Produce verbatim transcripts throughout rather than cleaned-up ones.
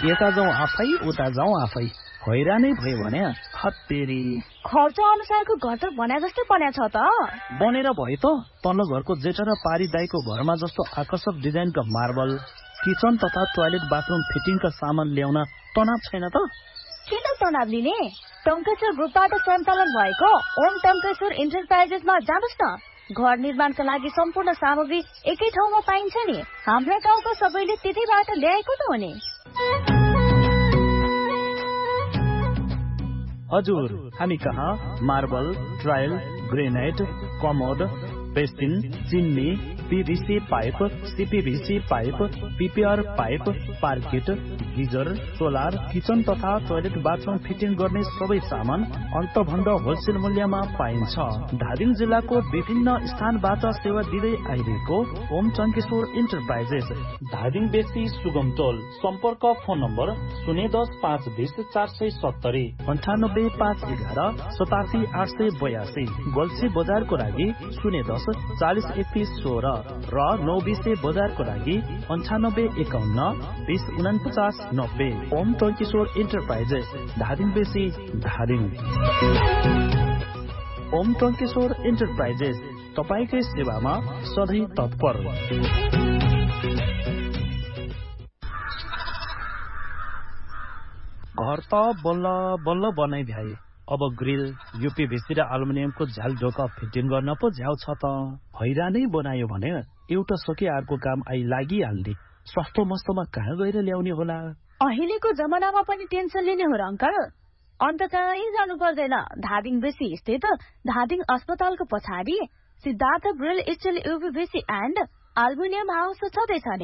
यता जाउँ आफै उता जाउँ आफै हैरानै भयो भने हत्तेरी खर्च अनुसारको घर त बना जस्तै बन्या छ त बनेर भयो त तल्लो घरको जेठा र पारी दाईको घरमा जस्तो आकर्षक डिजाइनका मार्बल किचन तथा टोयलेट बाथरुम फिटिङका सामान ल्याउन तनाव छैन त किन तनाव लिने टङ्केश्वर ग्रुपबाट सञ्चालन भएको ओम टङ्केश्वर इन्टरप्राइजेसमा जानुहोस् न घर निर्माणका लागि सम्पूर्ण सामग्री एकै ठाउँमा पाइन्छ नि हाम्रा गाउँको सबैले त्यतैबाट ल्याएको त हो नि हजुर हामी कहाँ marble tile granite commode basin chimney PVC pipe CPVC pipe PPR pipe parked geyser solar kitchen तथा टोयलेट बाथरुम फिटिङ गर्ने सबै सामान अन्तभन्द होलसेल मूल्यमा पाइन्छ धादिङ जिल्लाको विभिन्न स्थानबाट सेवा दिँदै आइरहेको ओम टङ्केश्वर इन्टरप्राइजेस धादिङ बेसी सुगम टोल सम्पर्क फोन नम्बर शून्य दस पाँच बिस चार सय सत्तरी अन्ठानब्बे पाँच एघार सतासी आठ सय बयासी गोल्सी बजारको लागि शून्य दस चालिस एकतिस सोह्र र नौ बिसे बजारको लागि अन्ठानब्बे एकाउन्न बिस उनपचास नब्बे ओम टङ्केश्वर इन्टरप्राइजेस धादिङ बेसी धादिङ ओम टङ्केश्वर इन्टरप्राइजेस तपाईकै सेवामा सधैँ तत्पर घर त बल्ल बल्ल बनाइ भ्याए अब ग्रिल यूपीभीसी र एल्युमिनियमको झ्याल ढोका फिटिङ गर्न पो झ्याउ छ त हैरानै बनायो भने एउटा सके अर्को काम आई लागिहाल्ने सस्तो मस्तोमा कहाँ गएर ल्याउने होला अहिलेको जमानामा पनि टेन्सन लिने हो र अंकल अन्त कहीँ जानु पर्दैन धादिङ बेसी स्थित धादिङ अस्पतालको पछाडि Siddhartha grill still यूपीभीसी and aluminium house छँदैछ नि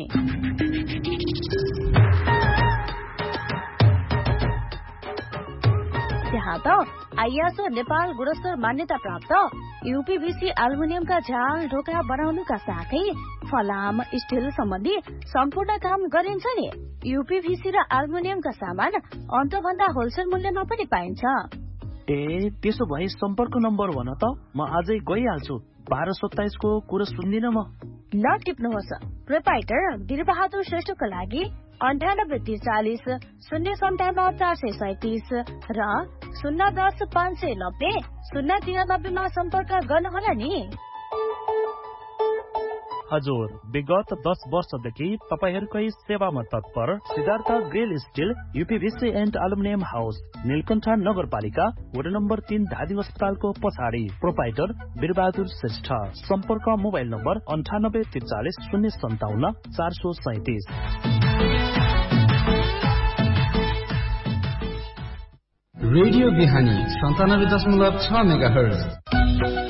त्यहाँ त आइएसओ नेपाल गुणस्तर मान्यता प्राप्त यूपीभीसी एल्युमिनियमका झ्याल ढोका बनाउनुका साथै फलाम स्टिल सम्बन्धी सम्पूर्ण काम गरिन्छ नि यूपीभीसी र एल्युमिनियमका सामान अन्तभन्दा होलसेल मूल्यमा पनि पाइन्छ ए त्यसो भए सम्पर्क नम्बर भन त म आजै गइहाल्छु बाह्र सत्ताइस को कुरा सुन्दिन म ल टिप्नुहोस् प्रोपाइटर वीरबहादुर श्रेष्ठको लागि अन्ठानब्बे त्रिचालिस शून्य सन्ताउन्न चार सय सैतिस र शून्य दस पाँच सय नब्बे शून्य तिरानब्बेमा सम्पर्क गर्नुहोला नि हजुर विगत दस वर्षदेखि तपाईहरूकै सेवामा तत्पर Siddhartha grill still यूपीभीसी and aluminium house Neelkanth नगरपालिका वडा नम्बर तीन धादिङ अस्पतालको पछाडि प्रोपाइटर वीरबहादुर श्रेष्ठ सम्पर्क मोबाइल नम्बर अन्ठानब्बे त्रिचालिस शून्य सन्ताउन्न चार सय सैतिस रेडियो बिहानी सन्तानब्बे दशमलव छ मेगा हर्ज